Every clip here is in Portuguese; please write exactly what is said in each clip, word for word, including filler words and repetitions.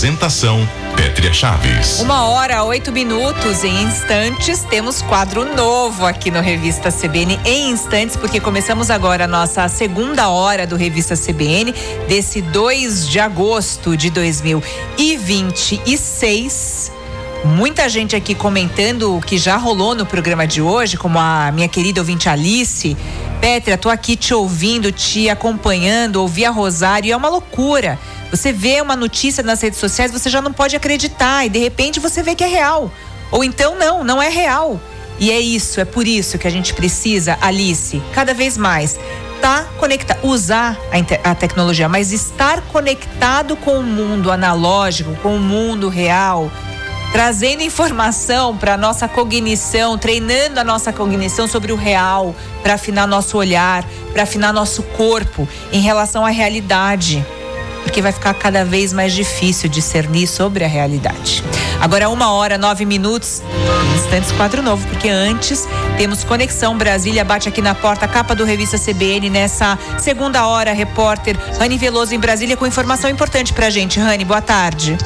Apresentação Pétria Chaves. Uma hora, oito minutos. Em instantes, temos quadro novo aqui no Revista C B N. Em instantes, porque começamos agora a nossa segunda hora do Revista C B N, desse dois de agosto de dois mil e vinte e seis. Muita gente aqui comentando o que já rolou no programa de hoje, como a minha querida ouvinte Alice. Pétria, tô aqui te ouvindo, te acompanhando, ouvi a Rosário, e é uma loucura. Você vê uma notícia nas redes sociais, você já não pode acreditar, e de repente você vê que é real. Ou então não, não é real. E é isso, é por isso que a gente precisa, Alice, cada vez mais, tá conectado, usar a, inter, a tecnologia, mas estar conectado com o mundo analógico, com o mundo real, trazendo informação para a nossa cognição, treinando a nossa cognição sobre o real, para afinar nosso olhar, para afinar nosso corpo em relação à realidade. Porque vai ficar cada vez mais difícil discernir sobre a realidade. Agora, uma hora, nove minutos, em instantes, quadro novo, porque antes temos Conexão Brasília, bate aqui na porta, capa do Revista C B N, nessa segunda hora, repórter Rani Veloso em Brasília, com informação importante pra gente. Rani, boa tarde.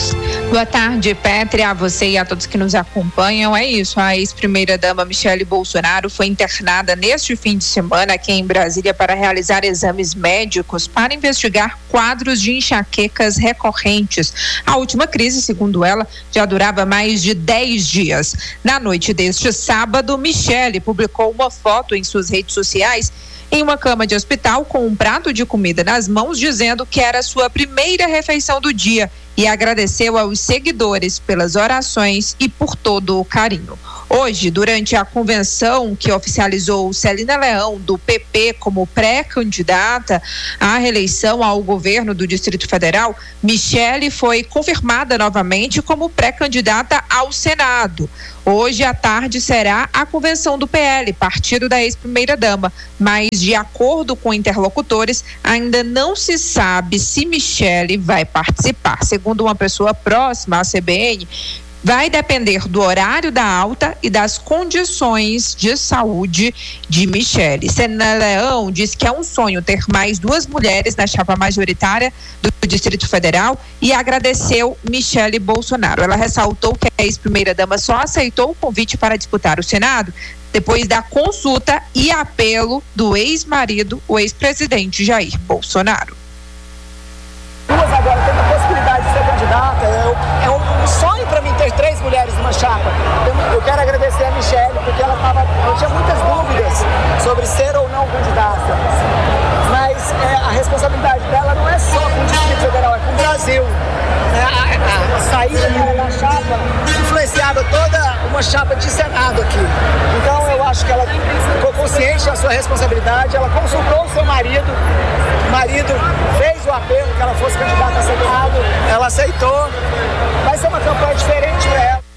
Boa tarde, Pétria, a você e a todos que nos acompanham. É isso, a ex-primeira-dama Michele Bolsonaro foi internada neste fim de semana aqui em Brasília para realizar exames médicos para investigar quadros de enxaquecas recorrentes. A última crise, segundo ela, já durava mais de dez dias. Na noite deste sábado, Michele publicou uma foto em suas redes sociais em uma cama de hospital com um prato de comida nas mãos, dizendo que era sua primeira refeição do dia, e agradeceu aos seguidores pelas orações e por todo o carinho. Hoje, durante a convenção que oficializou Celina Leão, do P P, como pré-candidata à reeleição ao governo do Distrito Federal, Michele foi confirmada novamente como pré-candidata ao Senado. Hoje à tarde será a convenção do P L, partido da ex-primeira-dama, mas de acordo com interlocutores, ainda não se sabe se Michele vai participar. Segundo uma pessoa próxima à C B N, vai depender do horário da alta e das condições de saúde de Michele. Celina Leão diz que é um sonho ter mais duas mulheres na chapa majoritária do Distrito Federal e agradeceu Michele Bolsonaro. Ela ressaltou que a ex-primeira-dama só aceitou o convite para disputar o Senado depois da consulta e apelo do ex-marido, o ex-presidente Jair Bolsonaro. Duas agora tendo a possibilidade de ser candidata, é, é um, um sonho para mim ter três mulheres numa chapa. Eu, eu quero agradecer a Michele, porque ela tava, eu tinha muitas dúvidas sobre ser ou não candidata, mas é, a responsabilidade dela não é só com o Distrito Federal, é com o Brasil. É, a, a, a saída dela da chapa influenciava toda uma chapa de Senado aqui. Então eu acho que ela ficou consciente da sua responsabilidade, ela consultou o seu marido, o marido fez o apelo que ela fosse candidata a Senado, ela aceitou. Vai ser uma campanha diferente para ela.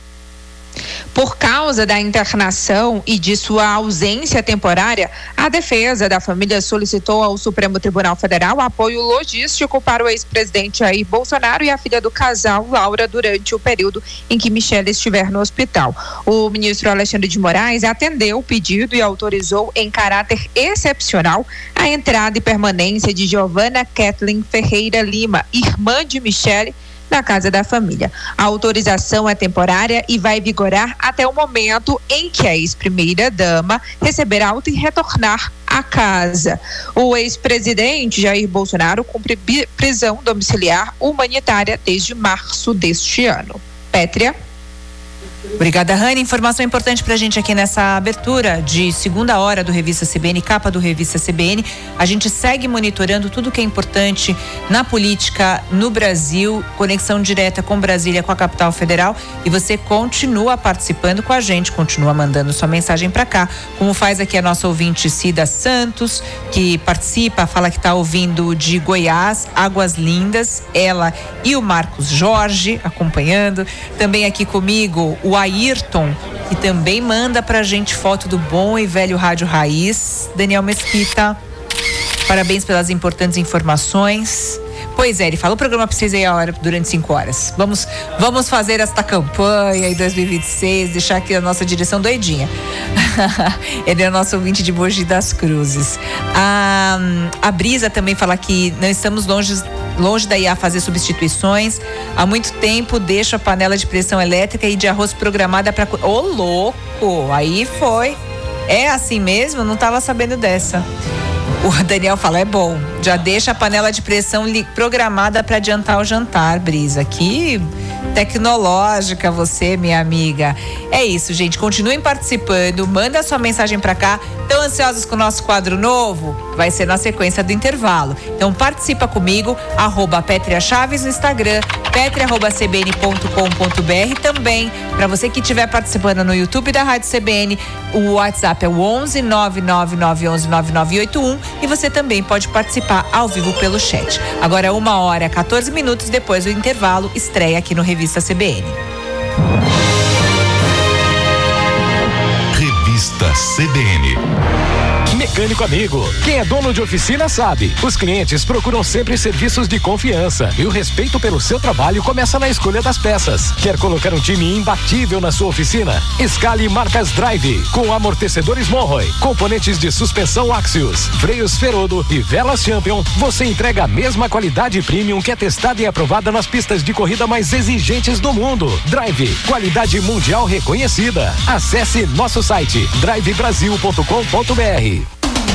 Por causa da internação e de sua ausência temporária, a defesa da família solicitou ao Supremo Tribunal Federal apoio logístico para o ex-presidente Jair Bolsonaro e a filha do casal, Laura, durante o período em que Michele estiver no hospital. O ministro Alexandre de Moraes atendeu o pedido e autorizou em caráter excepcional a entrada e permanência de Giovana Kathleen Ferreira Lima, irmã de Michele, na casa da família. A autorização é temporária e vai vigorar até o momento em que a ex-primeira-dama receber alta e retornar à casa. O ex-presidente Jair Bolsonaro cumpre prisão domiciliar humanitária desde março deste ano. Pétria. Obrigada, Rani. Informação importante pra gente aqui nessa abertura de segunda hora do Revista C B N, capa do Revista C B N. A gente segue monitorando tudo que é importante na política no Brasil, conexão direta com Brasília, com a capital federal, e você continua participando com a gente, continua mandando sua mensagem pra cá, como faz aqui a nossa ouvinte Cida Santos, que participa, fala que tá ouvindo de Goiás, Águas Lindas, ela e o Marcos Jorge acompanhando. Também aqui comigo o Ayrton, que também manda pra gente foto do bom e velho Rádio Raiz. Daniel Mesquita, parabéns pelas importantes informações. Pois é, ele fala, o programa precisa ir a hora durante cinco horas. Vamos, vamos fazer esta campanha em dois mil e vinte e seis, deixar aqui a nossa direção doidinha. Ele é o nosso ouvinte de Mogi das Cruzes. A, a Brisa também fala que não estamos longe, longe da I A fazer substituições. Há muito tempo deixo a panela de pressão elétrica e de arroz programada para... Ô, louco! Aí foi. É assim mesmo? Não estava sabendo dessa. O Daniel fala, é bom, já deixa a panela de pressão programada para adiantar o jantar, Brisa. Que tecnológica você, minha amiga. É isso, gente, continuem participando, manda sua mensagem para cá. Estão ansiosos com o nosso quadro novo? Vai ser na sequência do intervalo. Então participa comigo, arroba Pétria Chaves no Instagram, pétria arroba c b n ponto com ponto b r também. Para você que estiver participando no YouTube da Rádio C B N, o WhatsApp é o onze nove nove nove onze nove nove oito um e você também pode participar ao vivo pelo chat. Agora uma hora, quatorze minutos depois do intervalo, estreia aqui no Revista C B N. Revista C B N. Mecânico amigo, quem é dono de oficina sabe, os clientes procuram sempre serviços de confiança e o respeito pelo seu trabalho começa na escolha das peças. Quer colocar um time imbatível na sua oficina? Escale marcas Drive, com amortecedores Monroe, componentes de suspensão Axios, freios Ferodo e velas Champion. Você entrega a mesma qualidade premium que é testada e aprovada nas pistas de corrida mais exigentes do mundo. Drive, qualidade mundial reconhecida. Acesse nosso site drive brasil ponto com ponto b r.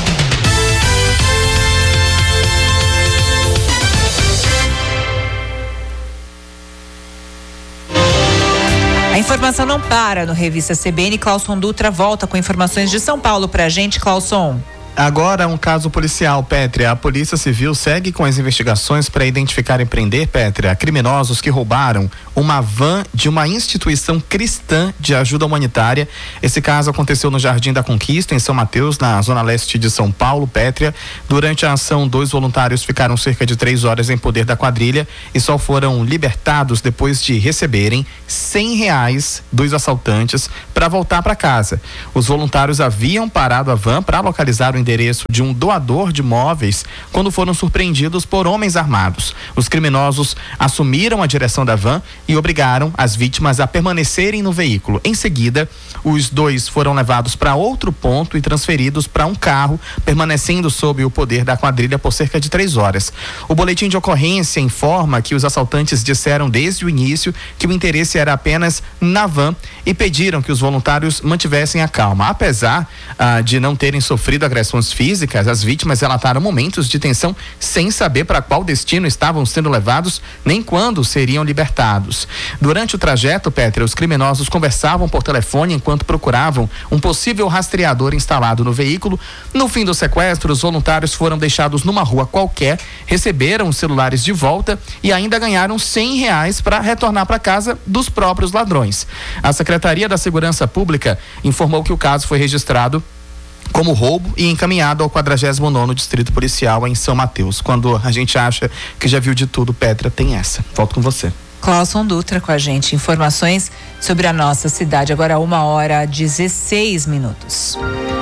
A informação não para no Revista C B N. Clauson Dutra volta com informações de São Paulo pra gente, Clauson. Agora um caso policial, Pétria. A Polícia Civil segue com as investigações para identificar e prender, Pétria, criminosos que roubaram uma van de uma instituição cristã de ajuda humanitária. Esse caso aconteceu no Jardim da Conquista, em São Mateus, na zona leste de São Paulo, Pétria. Durante a ação, dois voluntários ficaram cerca de três horas em poder da quadrilha e só foram libertados depois de receberem cem reais dos assaltantes para voltar para casa. Os voluntários haviam parado a van para localizar o endereço de um doador de móveis quando foram surpreendidos por homens armados. Os criminosos assumiram a direção da van e obrigaram as vítimas a permanecerem no veículo. Em seguida, os dois foram levados para outro ponto e transferidos para um carro, permanecendo sob o poder da quadrilha por cerca de três horas. O boletim de ocorrência informa que os assaltantes disseram desde o início que o interesse era apenas na van e pediram que os voluntários mantivessem a calma. Apesar ah, de não terem sofrido agressões físicas, as vítimas relataram momentos de tensão sem saber para qual destino estavam sendo levados nem quando seriam libertados. Durante o trajeto, Pétria, os criminosos conversavam por telefone enquanto procuravam um possível rastreador instalado no veículo. No fim do sequestro, os voluntários foram deixados numa rua qualquer, receberam os celulares de volta e ainda ganharam cem reais para retornar para casa dos próprios ladrões. A Secretaria da Segurança Pública informou que o caso foi registrado como roubo e encaminhado ao quadragésimo nono Distrito Policial em São Mateus. Quando a gente acha que já viu de tudo, Pétria, tem essa. Volto com você. Clauson Dutra com a gente. Informações sobre a nossa cidade. Agora uma hora dezesseis minutos.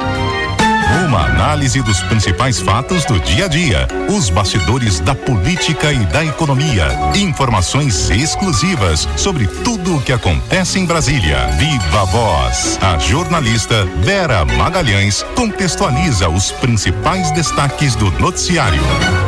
Uma análise dos principais fatos do dia a dia, os bastidores da política e da economia, informações exclusivas sobre tudo o que acontece em Brasília. Viva a Voz. A jornalista Vera Magalhães contextualiza os principais destaques do noticiário.